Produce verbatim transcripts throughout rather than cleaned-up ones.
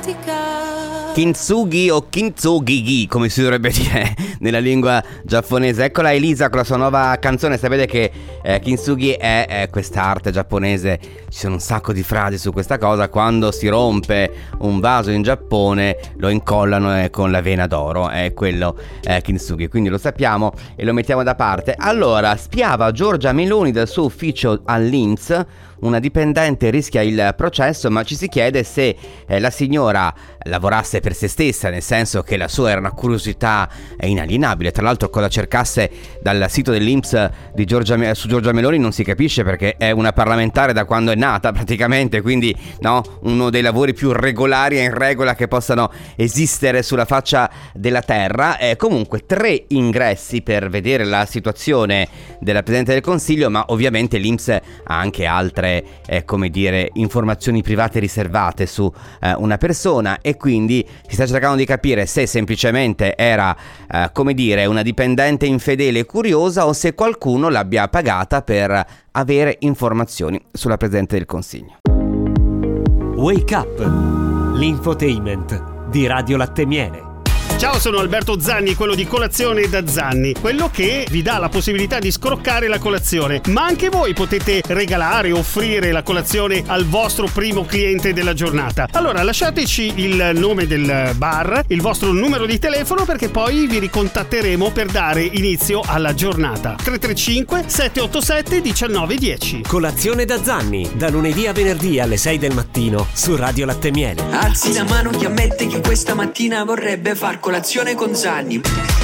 Kintsugi o Kintsugi, come si dovrebbe dire nella lingua giapponese. Eccola Elisa con la sua nuova canzone. Sapete che eh, Kintsugi è, è questa arte giapponese. Ci sono un sacco di frasi su questa cosa. Quando si rompe un vaso in Giappone lo incollano eh, con la vena d'oro. È quello eh, Kintsugi, quindi lo sappiamo e lo mettiamo da parte. Allora, spiava Giorgia Meloni dal suo ufficio all'I N P S. Una dipendente rischia il processo, ma ci si chiede se eh, la signora lavorasse per se stessa, nel senso che la sua era una curiosità inalienabile. Tra l'altro cosa cercasse dal sito dell'I N P S di Giorgia, su Giorgia Meloni non si capisce, perché è una parlamentare da quando è nata praticamente, quindi no, uno dei lavori più regolari e in regola che possano esistere sulla faccia della terra. Eh, comunque tre ingressi per vedere la situazione della Presidente del Consiglio, ma ovviamente l'I N P S ha anche altre Eh, come dire, informazioni private riservate su eh, una persona, e quindi si sta cercando di capire se semplicemente era eh, come dire una dipendente infedele e curiosa, o se qualcuno l'abbia pagata per avere informazioni sulla Presidente del Consiglio. Wake Up, l'infotainment di Radio Latte Miele. Ciao, sono Alberto Zanni, quello di Colazione da Zanni, quello che vi dà la possibilità di scroccare la colazione, ma anche voi potete regalare, offrire la colazione al vostro primo cliente della giornata. Allora lasciateci il nome del bar, il vostro numero di telefono, perché poi vi ricontatteremo per dare inizio alla giornata. tre tre cinque sette otto sette uno nove uno zero. Colazione da Zanni, da lunedì a venerdì alle sei del mattino su Radio Latte Miele. Alzi la mano chi ammette che questa mattina vorrebbe far colazione con Zanni.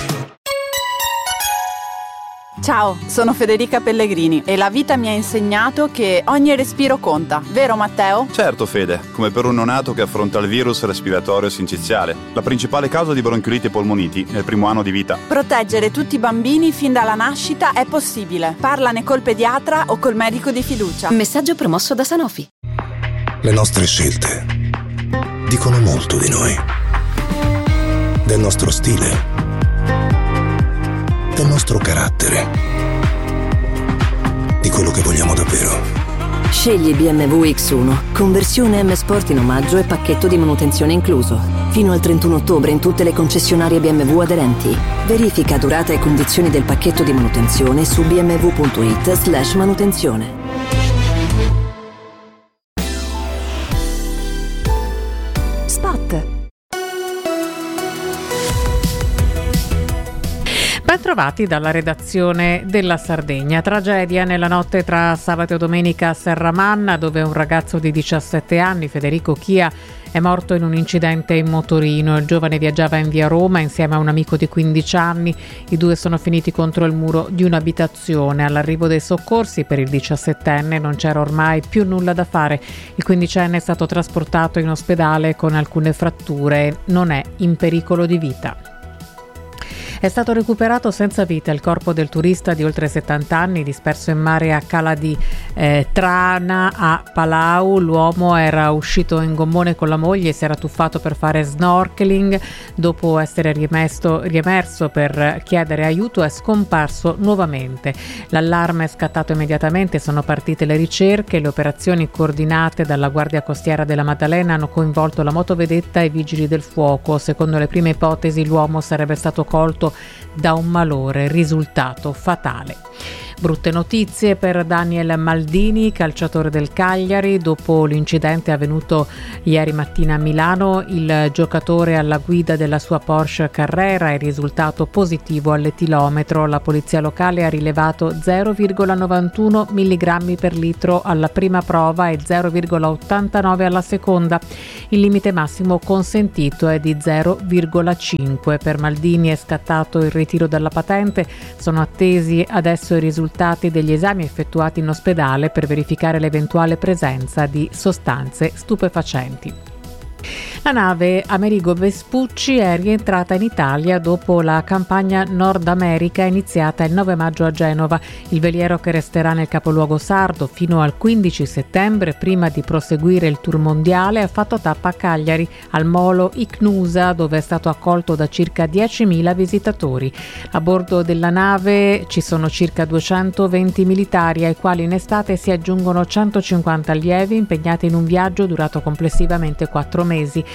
Ciao, sono Federica Pellegrini e la vita mi ha insegnato che ogni respiro conta, vero Matteo? Certo Fede, come per un neonato che affronta il virus respiratorio sinciziale, la principale causa di bronchiolite e polmoniti nel primo anno di vita. Proteggere tutti i bambini fin dalla nascita è possibile. Parlane col pediatra o col medico di fiducia. Messaggio promosso da Sanofi. Le nostre scelte dicono molto di noi. Del nostro stile, del nostro carattere, di quello che vogliamo davvero. Scegli B M W X uno, conversione M Sport in omaggio e pacchetto di manutenzione incluso. Fino al trentuno ottobre in tutte le concessionarie B M W aderenti. Verifica durata e condizioni del pacchetto di manutenzione su b m w punto i t slash manutenzione. Spot. Ben trovati dalla redazione della Sardegna. Tragedia nella notte tra sabato e domenica a Serramanna, dove un ragazzo di diciassette anni, Federico Chia, è morto in un incidente in motorino. Il giovane viaggiava in via Roma insieme a un amico di quindici anni. I due sono finiti contro il muro di un'abitazione. All'arrivo dei soccorsi per il diciassettenne non c'era ormai più nulla da fare. Il quindicenne è stato trasportato in ospedale con alcune fratture. Non è in pericolo di vita. È stato recuperato senza vita il corpo del turista di oltre settanta anni disperso in mare a Cala di eh, Trana a Palau. L'uomo era uscito in gommone con la moglie e si era tuffato per fare snorkeling. Dopo essere riemesso, riemerso per chiedere aiuto è scomparso nuovamente. L'allarme è scattato immediatamente, sono partite le ricerche. Le operazioni coordinate dalla Guardia Costiera della Maddalena hanno coinvolto la motovedetta e i vigili del fuoco. Secondo le prime ipotesi l'uomo sarebbe stato colto da un malore, risultato fatale. Brutte notizie per Daniel Maldini, calciatore del Cagliari. Dopo l'incidente avvenuto ieri mattina a Milano, il giocatore alla guida della sua Porsche Carrera è risultato positivo all'etilometro. La polizia locale ha rilevato zero virgola novantuno milligrammi per litro alla prima prova e zero virgola ottantanove alla seconda. Il limite massimo consentito è di zero virgola cinque. Per Maldini è scattato il ritiro della patente. Sono attesi adesso i risultati degli esami effettuati in ospedale per verificare l'eventuale presenza di sostanze stupefacenti. La nave Amerigo Vespucci è rientrata in Italia dopo la campagna Nord America iniziata il nove maggio a Genova. Il veliero, che resterà nel capoluogo sardo fino al quindici settembre prima di proseguire il tour mondiale, ha fatto tappa a Cagliari al molo Icnusa, dove è stato accolto da circa diecimila visitatori. A bordo della nave ci sono circa duecentoventi militari, ai quali in estate si aggiungono centocinquanta allievi impegnati in un viaggio durato complessivamente quattro mesi.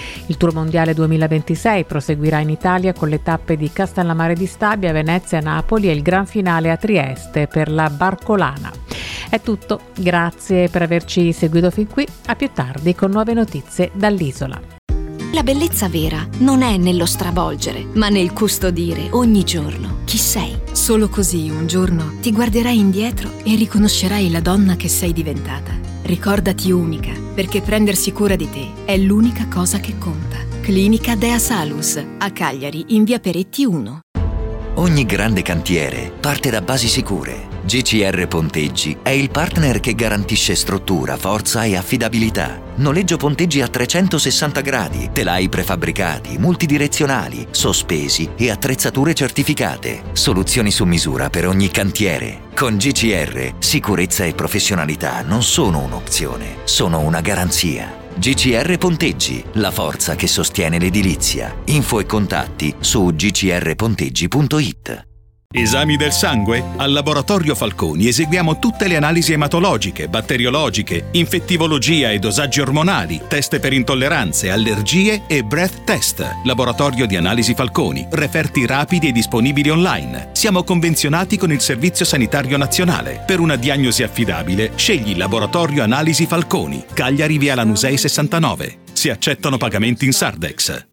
Il Tour Mondiale duemilaventisei proseguirà in Italia con le tappe di Castellammare di Stabia, Venezia, Napoli e il gran finale a Trieste per la Barcolana. È tutto, grazie per averci seguito fin qui, a più tardi con nuove notizie dall'isola. La bellezza vera non è nello stravolgere, ma nel custodire ogni giorno chi sei. Solo così un giorno ti guarderai indietro e riconoscerai la donna che sei diventata. Ricordati unica, perché prendersi cura di te è l'unica cosa che conta. Clinica Dea Salus, a Cagliari, in via Peretti uno. Ogni grande cantiere parte da basi sicure. G C R Ponteggi è il partner che garantisce struttura, forza e affidabilità. Noleggio ponteggi a trecentosessanta gradi, telai prefabbricati, multidirezionali, sospesi e attrezzature certificate. Soluzioni su misura per ogni cantiere. Con G C R, sicurezza e professionalità non sono un'opzione, sono una garanzia. G C R Ponteggi, la forza che sostiene l'edilizia. Info e contatti su g c r ponteggi punto i t. Esami del sangue? Al Laboratorio Falconi eseguiamo tutte le analisi ematologiche, batteriologiche, infettivologia e dosaggi ormonali, test per intolleranze, allergie e breath test. Laboratorio di Analisi Falconi, referti rapidi e disponibili online. Siamo convenzionati con il Servizio Sanitario Nazionale. Per una diagnosi affidabile, scegli Laboratorio Analisi Falconi, Cagliari via Lanusei sessantanove. Si accettano pagamenti in Sardex.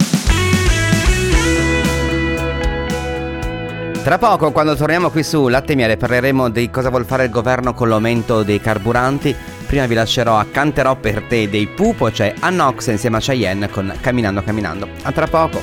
Tra poco, quando torniamo qui su Latte e Miele, parleremo di cosa vuol fare il governo con l'aumento dei carburanti. Prima vi lascerò a Canterò per te dei Pupo, c'è Annox insieme a Cheyenne con Camminando Camminando. A tra poco.